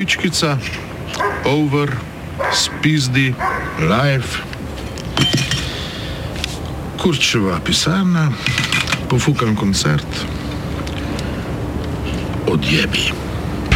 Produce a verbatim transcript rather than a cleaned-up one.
pičkica, over, spizdi, live, Kurčeva pisarna, pofukan koncert, odjebi.